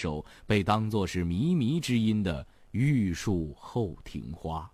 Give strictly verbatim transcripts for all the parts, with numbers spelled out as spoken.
首被当作是靡靡之音的玉树后庭花。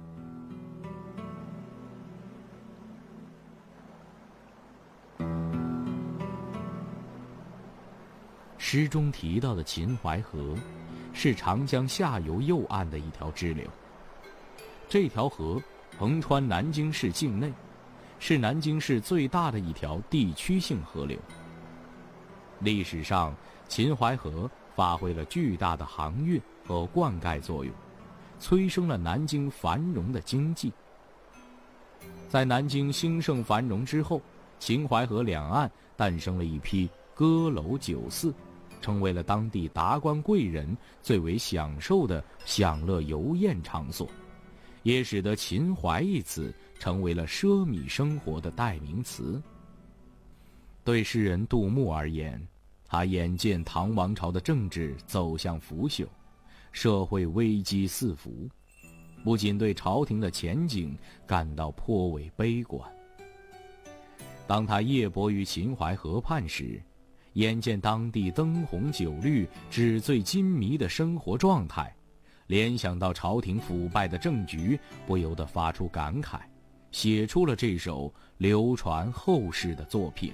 诗中提到的秦淮河，是长江下游右岸的一条支流。这条河横穿南京市境内，是南京市最大的一条地区性河流。历史上，秦淮河发挥了巨大的航运和灌溉作用，催生了南京繁荣的经济。在南京兴盛繁荣之后，秦淮河两岸诞生了一批歌楼酒肆，成为了当地达官贵人最为享受的享乐游宴场所，也使得秦淮一词成为了奢靡生活的代名词。对诗人杜牧而言，他眼见唐王朝的政治走向腐朽，社会危机四伏，不仅对朝廷的前景感到颇为悲观。当他夜泊于秦淮河畔时，眼见当地灯红酒绿、纸醉金迷的生活状态，联想到朝廷腐败的政局，不由得发出感慨，写出了这首流传后世的作品。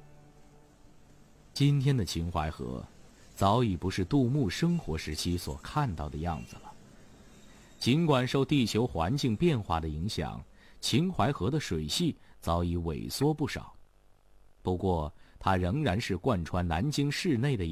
今天的秦淮河早已不是杜牧生活时期所看到的样子了。尽管受地球环境变化的影响，秦淮河的水系早已萎缩不少，不过它仍然是贯穿南京市内的